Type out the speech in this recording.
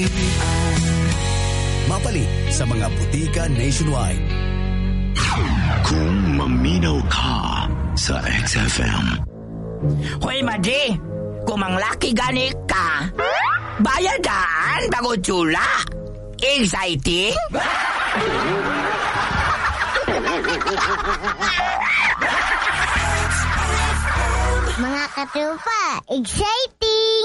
Mapalit sa mga butika nationwide. Kung maminaw ka sa XFM. Hoy, Madri, kung manglaki gani ka, bayadan bago tsula. Exciting? Mga katupa, exciting!